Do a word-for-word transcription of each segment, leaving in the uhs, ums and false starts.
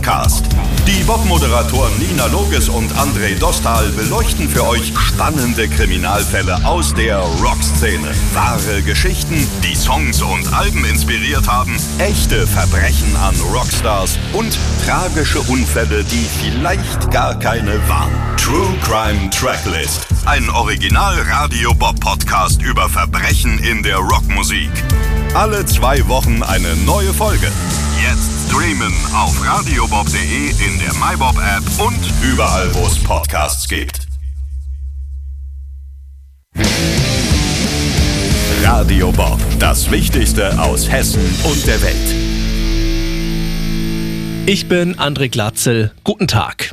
Podcast. Die Bob-Moderatoren Nina Loges und André Dostal beleuchten für euch spannende Kriminalfälle aus der Rockszene. Wahre Geschichten, die Songs und Alben inspiriert haben, echte Verbrechen an Rockstars und tragische Unfälle, die vielleicht gar keine waren. True Crime Tracklist. Ein Original-Radio-Bob-Podcast über Verbrechen in der Rockmusik. Alle zwei Wochen eine neue Folge. Jetzt streamen auf radiobob punkt de, in der MyBob-App und überall, wo es Podcasts gibt. Radio Bob, das Wichtigste aus Hessen und der Welt. Ich bin André Glatzel. Guten Tag.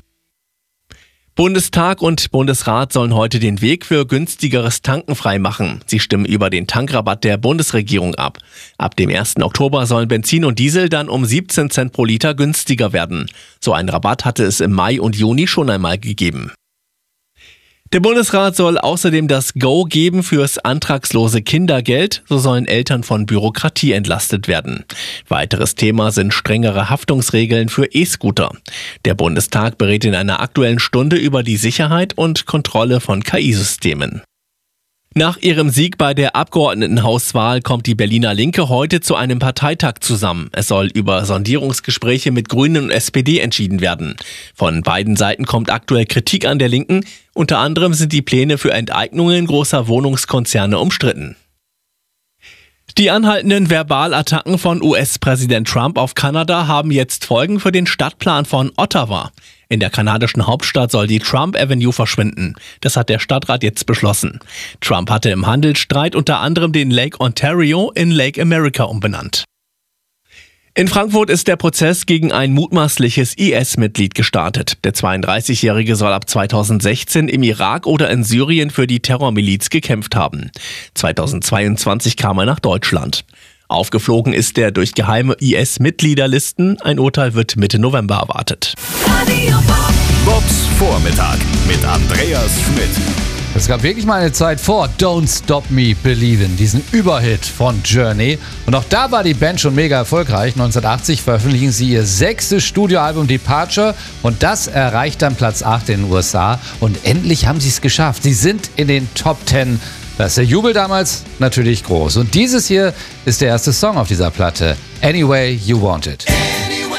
Bundestag und Bundesrat sollen heute den Weg für günstigeres Tanken freimachen. Sie stimmen über den Tankrabatt der Bundesregierung ab. Ab dem ersten Oktober sollen Benzin und Diesel dann um siebzehn Cent pro Liter günstiger werden. So einen Rabatt hatte es im Mai und Juni schon einmal gegeben. Der Bundesrat soll außerdem das Go geben fürs antragslose Kindergeld. So sollen Eltern von Bürokratie entlastet werden. Weiteres Thema sind strengere Haftungsregeln für E-Scooter. Der Bundestag berät in einer Aktuellen Stunde über die Sicherheit und Kontrolle von K I-Systemen. Nach ihrem Sieg bei der Abgeordnetenhauswahl kommt die Berliner Linke heute zu einem Parteitag zusammen. Es soll über Sondierungsgespräche mit Grünen und S P D entschieden werden. Von beiden Seiten kommt aktuell Kritik an der Linken. Unter anderem sind die Pläne für Enteignungen großer Wohnungskonzerne umstritten. Die anhaltenden Verbalattacken von U S-Präsident Trump auf Kanada haben jetzt Folgen für den Stadtplan von Ottawa. In der kanadischen Hauptstadt soll die Trump Avenue verschwinden. Das hat der Stadtrat jetzt beschlossen. Trump hatte im Handelsstreit unter anderem den Lake Ontario in Lake America umbenannt. In Frankfurt ist der Prozess gegen ein mutmaßliches I S-Mitglied gestartet. Der zweiunddreißigjährige soll ab zweitausendsechzehn im Irak oder in Syrien für die Terrormiliz gekämpft haben. zweitausendzweiundzwanzig kam er nach Deutschland. Aufgeflogen ist er durch geheime I S-Mitgliederlisten. Ein Urteil wird Mitte November erwartet. Bobs Vormittag mit Andreas Schmidt. Es gab wirklich mal eine Zeit vor Don't Stop Me Believin', diesen Überhit von Journey. Und auch da war die Band schon mega erfolgreich. neunzehnhundertachtzig veröffentlichen sie ihr sechstes Studioalbum Departure und das erreicht dann Platz acht in den U S A. Und endlich haben sie es geschafft. Sie sind in den Top zehn. Da ist der Jubel damals natürlich groß. Und dieses hier ist der erste Song auf dieser Platte. Any Way You Want It.